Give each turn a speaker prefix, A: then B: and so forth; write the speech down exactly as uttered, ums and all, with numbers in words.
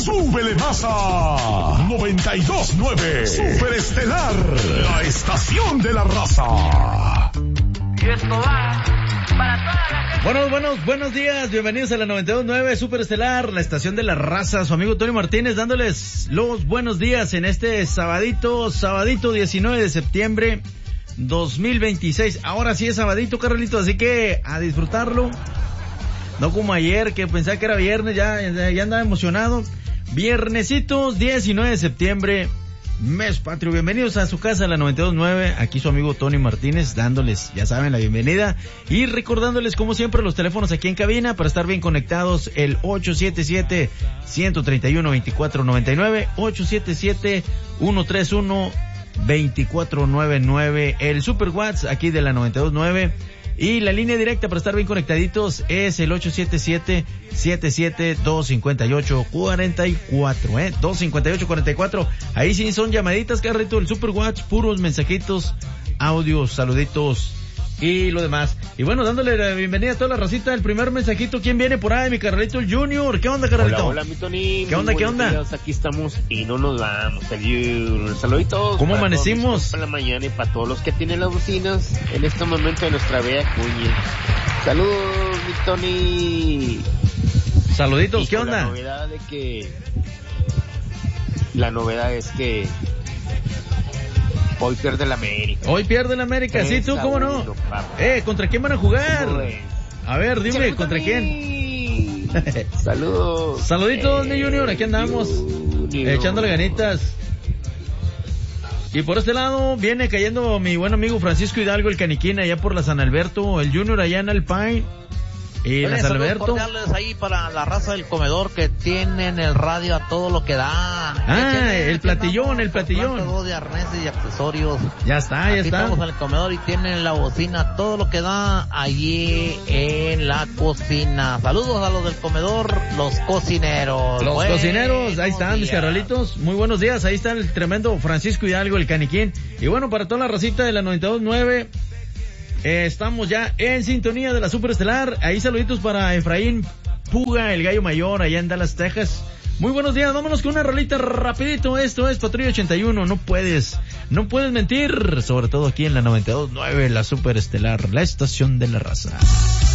A: Súbele más a noventa y dos punto nueve Super Estelar, la estación de la raza.
B: Y esto va para toda la gente.
C: Buenos, buenos, buenos días, bienvenidos a la noventa y dos punto nueve Super Estelar, la estación de la raza. Su amigo Tony Martínez dándoles los buenos días en este sabadito, sabadito diecinueve de septiembre dos mil veintiséis. Ahora sí es sabadito, Carlito, así que a disfrutarlo. No como ayer, que pensaba que era viernes, ya, ya andaba emocionado. Viernesitos, diecinueve de septiembre, mes patrio. Bienvenidos a su casa, la noventa y dos punto nueve. Aquí su amigo Tony Martínez, dándoles, ya saben, la bienvenida. Y recordándoles, como siempre, los teléfonos aquí en cabina para estar bien conectados. El ocho siete siete, uno tres uno, dos cuatro nueve nueve, ocho siete siete, uno tres uno, dos cuatro nueve nueve. El Super WhatsApp aquí de la noventa y dos punto nueve. Y la línea directa para estar bien conectaditos es el ocho siete siete, siete siete dos cinco ocho, cuatro cuatro, eh, dos cinco ocho, cuatro cuatro. Ahí sí son llamaditas, Carrito, el Super WhatsApp, puros mensajitos, audios, saluditos y lo demás. Y bueno, dándole la bienvenida a toda la racita, el primer mensajito, ¿quién viene por ahí? Mi Carrito, el Junior. ¿Qué onda, Carrito?
D: Hola, hola, mi Tony.
C: ¿Qué onda, qué onda?
D: Días, aquí estamos y no nos vamos, el Junior. Saluditos.
C: ¿Cómo amanecimos?
D: Para la mañana y para todos los que tienen las bocinas en este momento de nuestra bella cuña. Saludos, mi Tony.
C: Saluditos,
D: y
C: ¿qué
D: con
C: onda?
D: La novedad de que... La novedad es que... Hoy pierde la América.
C: Hoy pierde la América, sí, tú, ¿cómo no?
D: Uno,
C: eh, ¿contra quién van a jugar?
D: Pues,
C: a ver, dime,
D: Saludos,
C: ¿contra
D: Tony.
C: quién?
D: Saludos.
C: Saluditos,
D: eh,
C: mi Junior, aquí andamos,
D: Junior.
C: echándole ganitas. Y por este lado viene cayendo mi buen amigo Francisco Hidalgo, el caniquín, allá por la San Alberto, el Junior allá en Alpine. Y la San Alberto.
E: Cordiales ahí para la raza del comedor que tienen el radio a todo lo que da.
C: Ah, el platillón, el platillón.
E: Todo de arneses y accesorios.
C: Ya está, ya
E: Aquí
C: está.
E: estamos en el comedor y tienen la bocina a todo lo que da allí en la cocina. Saludos a los del comedor, los cocineros.
C: Los
E: Buenos
C: cocineros, ahí están mis
E: días.
C: carnalitos. Muy buenos días, ahí está el tremendo Francisco Hidalgo, el caniquín. Y bueno, para toda la racita de la noventa y dos punto nueve, eh, estamos ya en sintonía de la Super Estelar. Ahí saluditos para Efraín Puga, el gallo mayor, allá en Dallas, Texas. Muy buenos días, vámonos con una rolita rapidito. Esto es Patrulla ochenta y uno, no puedes, no puedes mentir. Sobre todo aquí en la noventa y dos punto nueve, la Super Estelar, la estación de la raza.